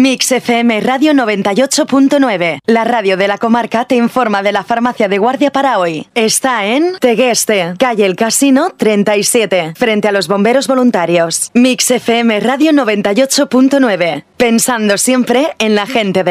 Mix FM Radio 98.9. La radio de la comarca te informa de la farmacia de guardia para hoy. Está en Tegueste, calle El Casino 37, frente a los bomberos voluntarios. Mix FM Radio 98.9. Pensando siempre en la gente de